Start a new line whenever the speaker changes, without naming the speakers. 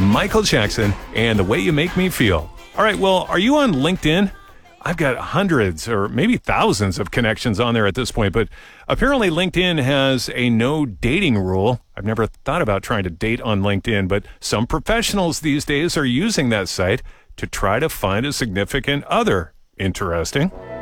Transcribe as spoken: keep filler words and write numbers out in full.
Michael Jackson and The Way You Make Me Feel. All right, well, are you on LinkedIn? I've got hundreds or maybe thousands of connections on there at this point, but apparently LinkedIn has a no dating rule. I've never thought about trying to date on LinkedIn, but some professionals these days are using that site to try to find a significant other. Interesting.